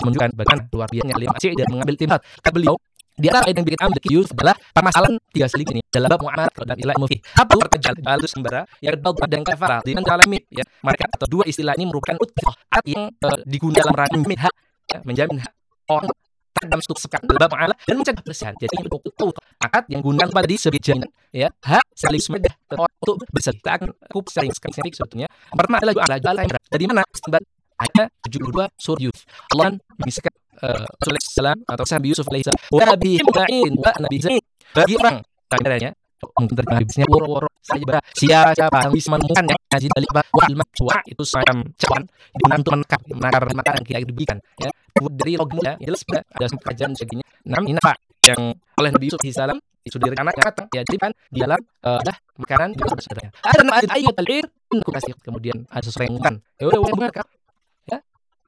menunjukkan bagaimana luar biasanya alim Aceh dan mengambil timbat. Kata beliau, di antara yang bikin ambil Yusuf adalah permasalahan tiga seling ini dalam bab muamalah dan ilah mufi. Apa terkejal lalu sembara yang kedua dan kafara dengan alami ya. Mereka atau dua istilah ini merupakan utfah yang digunakan dalam rangka hak ya, menjamin hak orang dalam stuk sekat dalam muamalah dan mencegah perselisihan. Jadi untuk itu akad yang gunakan pada di sebagai jaminan ya hak saling semedah untuk berselisih. Kita akan cukup sering sekali sebetulnya. Pertama adalah jualan yang dari mana istinbat ayat 72 surah Yusuf. Allah mengisahkan Rasulullah SAW atau Nabi Yusuf alaihissalam wa Nabi Ibrahim wa Nabi Zaid bagi orang tandanya mungkin terjemahnya woro-woro saja siapa yang bisa menemukan ya ngaji balik wal maksua itu semacam cawan untuk menakar makanan kita diberikan ya dari lognya jelas ada kajian segini 6 ini Pak yang oleh Nabi Yusuf alaihissalam itu direncanakan matang ya jadi kan di dalam dah makanan juga bersaudara ada ayat al-ir kemudian ada sesuatu yang bukan ya udah bukan ya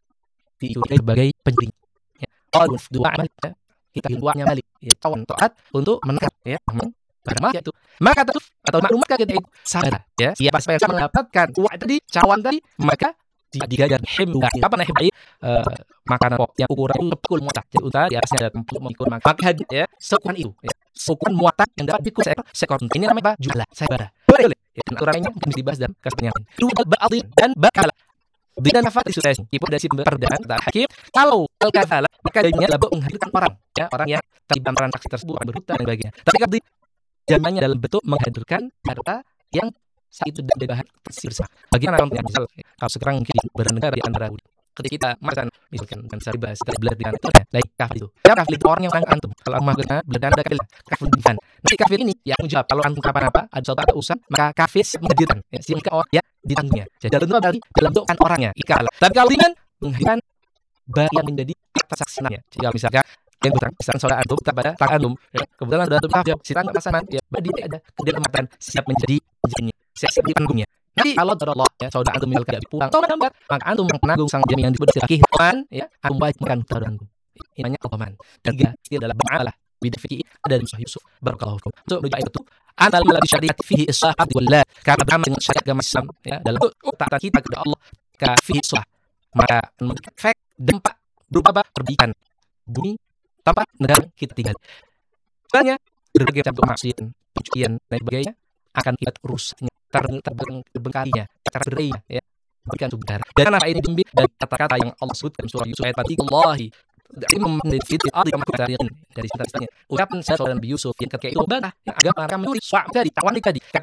dicuri sebagai penjering ya kalau dua amal ya kita duanya balik ya kawan taat untuk menangkap ya karena itu maka tuh atau maklumat kita itu sabar ya siapa yang mendapatkan uang tadi cawan tadi maka digajar him apa nah him makanan pokok yang ukuran pukul muatak jadi unta di atasnya ada tempat mengukur maka ya sekuan itu ya sekuan muatak yang dapat dikul seekor ini namanya apa jumlah sabar boleh ya aturannya mungkin dibahas dalam kasusnya itu ba'adil dan bakala dengan nafas disutasi ibu dari perdaan kata hakim kalau al-kafalah maka dia adalah menghadirkan orang ya orang yang terlibat transaksi tersebut berhutang dan sebagainya tapi kalau jamannya dalam bentuk menghadirkan harta yang saat itu dari bahan bersama. Bagaimana contohnya misal kalau sekarang mungkin bernegara di antara ketika kita misalkan dan saya bahas kita belajar dengan itu baik kafir itu. Ya kafir itu orang yang orang antum. Kalau makna belajar ada kafir bukan. Nanti kafir ini yang menjawab kalau antum apa ada suatu atau urusan maka kafir menghadirkan ya sehingga orang ya ditanggungnya. Jadi dalam bentuk kan orangnya ikalah. Tapi kalau dengan menghadirkan bagian menjadi transaksinya. Jadi kalau misalkan yang utang, misalkan saudara antum kepada tangan antum, ya, kebetulan ada antum kafir, si tangan pasangan, ya, berarti ada kedekatan siap menjadi penjadinya, siap di panggungnya. Nanti kalau Allah, ya, saudara antum misalkan tidak pulang, atau menambah, maka antum yang penanggung sang jami yang disebut sebagai hikman, ya, antum baik makan saudara antum. Ini namanya al-qaman. Dan tiga, ini adalah ba'alah, bidafi'i, ada di Sahih Yusuf, barakallahu fikum. Untuk menuju ayat itu, anal mila bisyariat fihi isyahat wallah, karena beramal dengan syariat agama Islam, ya, dalam taat kita kepada Allah, fihi islah, maka efek dampak berupa perbaikan bumi tanpa negara kita tinggal. Sebenarnya berbagai macam maksiat, pencucian dan sebagainya akan kita rusaknya, terbengkalinya, cara berainya, ya, berikan subdar. Dan apa ini diambil dari kata-kata yang Allah sebutkan surah Yusuf ayat 43. Dari memfitnah adi kematian dari cita-citanya. Ucapan saya saudara Nabi Yusuf yang ketika itu bantah yang agama mereka mencuri suap dari tawan tadi.